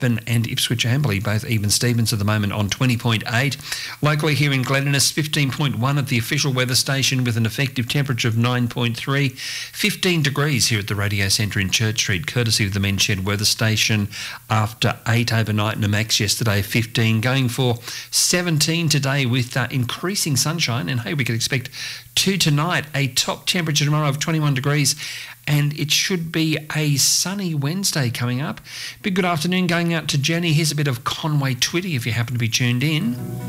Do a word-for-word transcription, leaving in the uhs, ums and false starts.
and Ipswich Amberley, both even Stevens at the moment on twenty point eight. Locally here in Glen Innes, fifteen point one at the official weather station with an effective temperature of nine point three. fifteen degrees here at the Radio Centre in Church Street, courtesy of the Men's Shed weather station. After eight overnight and a max yesterday, fifteen. Going for seventeen today with uh, increasing sunshine. And hey, we could expect two tonight. A top temperature tomorrow of twenty-one degrees. And it should be a sunny Wednesday coming up. Big good afternoon going out to Jenny. Here's a bit of Conway Twitty if you happen to be tuned in.